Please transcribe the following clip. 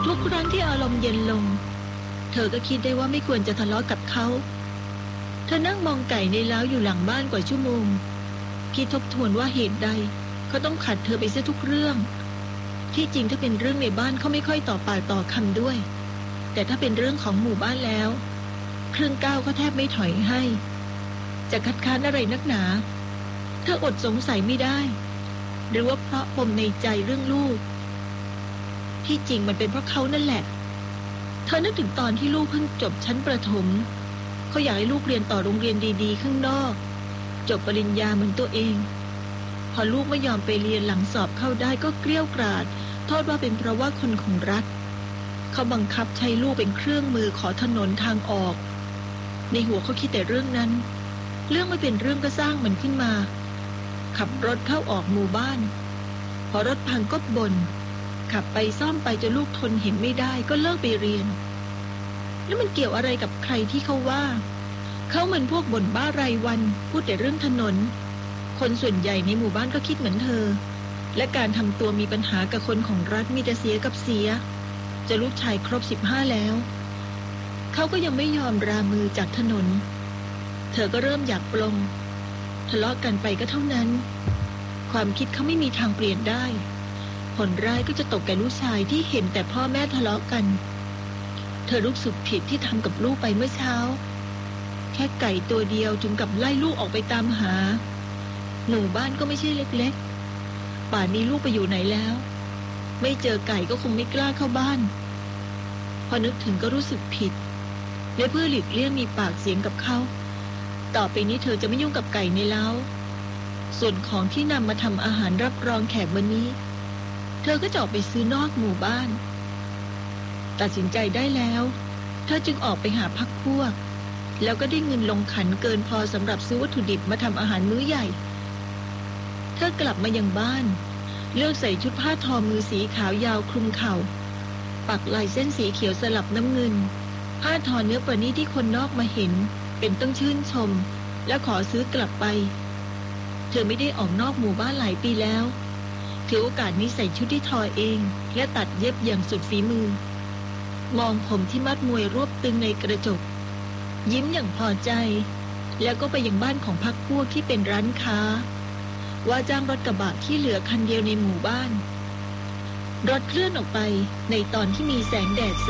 ทุกครั้งที่อารมณ์เย็นลงเธอก็คิดได้ว่าไม่ควรจะทะเลาะกับเขาเธอนั่งมองไก่ในเล้าอยู่หลังบ้านกว่าชั่วโมงคิดทบทวนว่าเหตุใดเขาต้องขัดเธอไปเสียทุกเรื่องที่จริงถ้าเป็นเรื่องในบ้านเขาไม่ค่อยต่อปากต่อคำด้วยแต่ถ้าเป็นเรื่องของหมู่บ้านแล้วครึ่งก้าวก็แทบไม่ถอยให้จะคัดค้านอะไรนักหนาเธออดสงสัยไม่ได้หรือว่าเพราะปมในใจเรื่องลูกที่จริงมันเป็นเพราะเขานั่นแหละเธอนึกถึงตอนที่ลูกเพิ่งจบชั้นประถมเขาอยากให้ลูกเรียนต่อโรงเรียนดีๆข้างนอกจบปริญญาเหมือนตัวเองพอลูกไม่ยอมไปเรียนหลังสอบเข้าได้ก็เกลี้ยกล่อมโทษว่าเป็นเพราะว่าคนของรัฐเขาบังคับใช้ลูกเป็นเครื่องมือขอถนนทางออกในหัวเขาคิดแต่เรื่องนั้นเรื่องไม่เป็นเรื่องก็สร้างมันขึ้นมาขับรถเข้าออกหมู่บ้านพอรถพังก็บ่นขับไปซ่อมไปจนลูกทนเห็นไม่ได้ก็เลิกไปเรียนแล้วมันเกี่ยวอะไรกับใครที่เขาว่าเขาเหมือนพวกบ่นบ้ารายวันพูดแต่เรื่องถนนคนส่วนใหญ่ในหมู่บ้านก็คิดเหมือนเธอและการทำตัวมีปัญหากับคนของรัฐมีแต่เสียกับเสียจะลูกชายครบ15แล้วเขาก็ยังไม่ยอมรามือจากถนนเธอก็เริ่มอยากปลงทะเลาะกันไปก็เท่านั้นความคิดเขาไม่มีทางเปลี่ยนได้ผลร้ายก็จะตกแก่ลูกชายที่เห็นแต่พ่อแม่ทะเลาะกันเธอรู้สึกผิดที่ทำกับลูกไปเมื่อเช้าแค่ไก่ตัวเดียวถึงกับไล่ลูกออกไปตามหาหมู่บ้านก็ไม่ใช่เล็กๆป่านนี้ลูกไปอยู่ไหนแล้วไม่เจอไก่ก็คงไม่กล้าเข้าบ้านพอนึกถึงก็รู้สึกผิดและเพื่อหลีกเลี่ยงมีปากเสียงกับเขาต่อไปนี้เธอจะไม่ยุ่งกับไก่ในเล้าส่วนของที่นำมาทำอาหารรับรองแขกวันนี้เธอก็จะออกไปซื้อนอกหมู่บ้านตัดสินใจได้แล้วเธอจึงออกไปหาพรรคพวกแล้วก็ได้เงินลงขันเกินพอสำหรับซื้อวัตถุดิบมาทำอาหารมื้อใหญ่เธอกลับมายังบ้านเลือกใส่ชุดผ้าทอมือสีขาวยาวคลุมเข่าปักลายเส้นสีเขียวสลับน้ำเงินผ้าทอเนื้อประณีตที่คนนอกมาเห็นเป็นต้องชื่นชมและขอซื้อกลับไปเธอไม่ได้ออกนอกหมู่บ้านหลายปีแล้วถือโอกาสนี้ใส่ชุดที่ทอเองและตัดเย็บอย่างสุดฝีมือมองผมที่มัดมวยรวบตึงในกระจกยิ้มอย่างพอใจแล้วก็ไปยังบ้านของพรรคพวกที่เป็นร้านค้าว่าจ้างรถกระบะที่เหลือคันเดียวในหมู่บ้านรถเคลื่อนออกไปในตอนที่มีแสงแดด